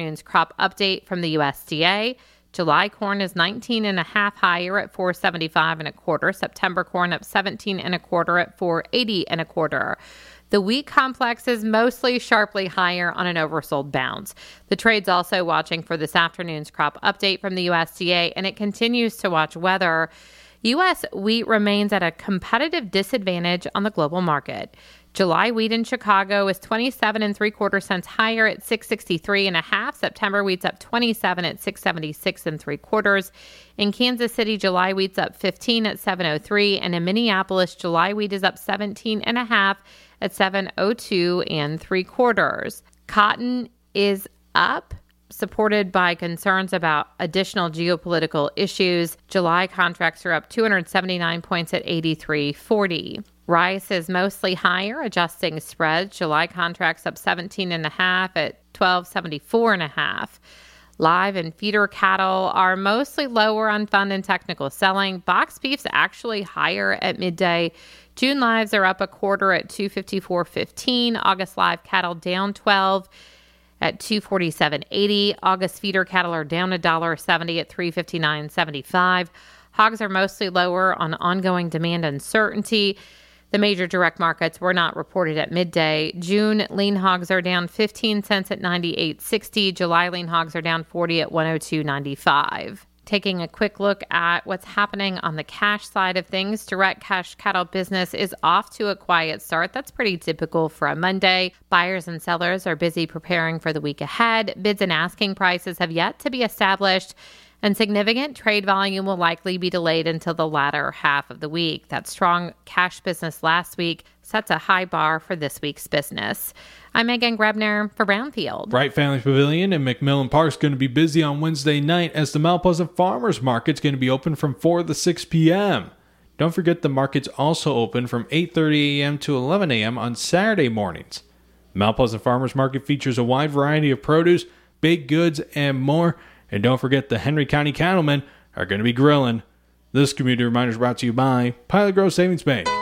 Crop update from the USDA. July corn is 19.5 higher at $4.7525. September corn up 17.25 at $4.8025. The wheat complex is mostly sharply higher on an oversold bounce. The trade's also watching for this afternoon's crop update from the USDA, and it continues to watch weather. U.S. wheat remains at a competitive disadvantage on the global market. July wheat in Chicago is 27.75 cents higher at $6.6325. September wheat's up 27 at $6.7675. In Kansas City, July wheat's up 15 at $7.03, and in Minneapolis, July wheat is up 17.5 at $7.0275. Cotton is up, supported by concerns about additional geopolitical issues. July contracts are up 279 points at 83.40. Rice is mostly higher, adjusting spreads. July contracts up 17.5 at 12.74.5. Live and feeder cattle are mostly lower on fund and technical selling. Box beef's actually higher at midday. June lives are up a quarter at 254.15. August live cattle down 12 at 247.80. August feeder cattle are down $1.70 at 359.75. Hogs are mostly lower on ongoing demand uncertainty. The major direct markets were not reported at midday. June lean hogs are down 15 cents at 98.60. July lean hogs are down 40 at 102.95. Taking a quick look at what's happening on the cash side of things, direct cash cattle business is off to a quiet start. That's pretty typical for a Monday. Buyers and sellers are busy preparing for the week ahead. Bids and asking prices have yet to be established, and significant trade volume will likely be delayed until the latter half of the week. That strong cash business last week sets a high bar for this week's business. I'm Megan Grebner for Brownfield. Wright Family Pavilion in McMillan Park is going to be busy on Wednesday night as the Mount Pleasant Farmers Market is going to be open from 4 to 6 p.m. Don't forget the market's also open from 8:30 a.m. to 11 a.m. on Saturday mornings. Mount Pleasant Farmers Market features a wide variety of produce, baked goods, and more. And don't forget the Henry County Cattlemen are going to be grilling. This community reminder is brought to you by Pilot Grove Savings Bank.